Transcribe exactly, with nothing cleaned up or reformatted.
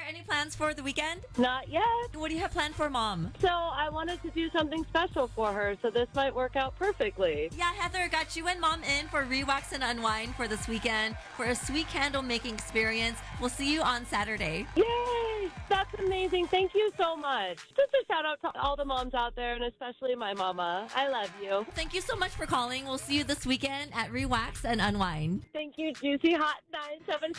any plans for the weekend? Not yet. What do you have planned for Mom? So I wanted to do something special for her, so this might work out perfectly. Yeah, Heather, got you and Mom in for Rewax and Unwind for this weekend for a sweet candle making experience. We'll see you on Saturday. Yay! That's amazing. Thank you so much. Just a shout out to all the moms out there, and especially my mama. I love you. Thank you so much for calling. We'll see you this weekend at Rewax and Unwind. Thank you, Juicy Hot nine seven seven.